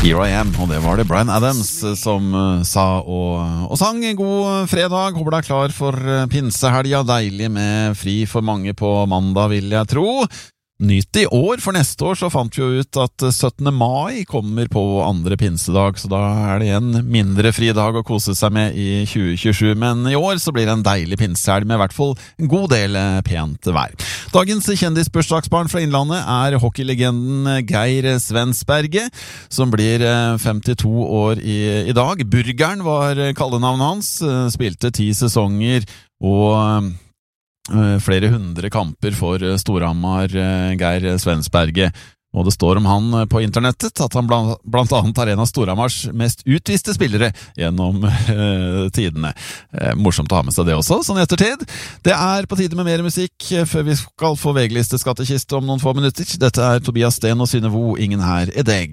Here I Am, og det var det Bryan Adams som sa og sang. God fredag, håper du er klar for pinsehelga. Deilig med fri for mange på mandag, vil jeg tro. Nyt i år, for neste år så fant vi jo ut at 17. mai kommer på andre pinsedag, så da er det en mindre fridag å kose seg med i 2027, men i år så blir det en deilig pinsehelg med i hvert fall en god del pent vær. Dagens kjendisbursdagsbarn fra Innlandet er hockeylegenden Geir Svensberget, som blir 52 år i dag. Burgeren var kallenavnet hans, spilte 10 sesonger og flere hundre kamper for Storhamar, Geir Svensberget. Og det står om han på internettet at han blant annet er en av Storhamars mest utviste spillere gjennom tidene. Morsomt å ha med seg det også, sånn i ettertid. Det er på tide med mer musikk før vi skal få VG-liste skattekiste om noen få minutter. Dette er Tobias Sten og Synnøve O, Ingen her er deg.